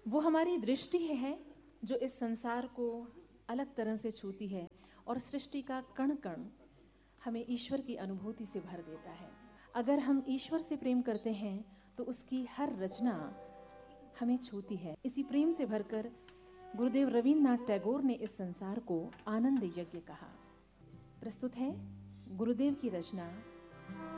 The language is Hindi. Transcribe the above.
वो हमारी दृष्टि है जो इस संसार को अलग तरह से छूती है और सृष्टि का कण कण हमें ईश्वर की अनुभूति से भर देता है। अगर हम ईश्वर से प्रेम करते हैं तो उसकी हर रचना हमें छूती है। इसी प्रेम से भरकर गुरुदेव रवींद्रनाथ टैगोर ने इस संसार को आनंद यज्ञ कहा। प्रस्तुत है गुरुदेव की रचना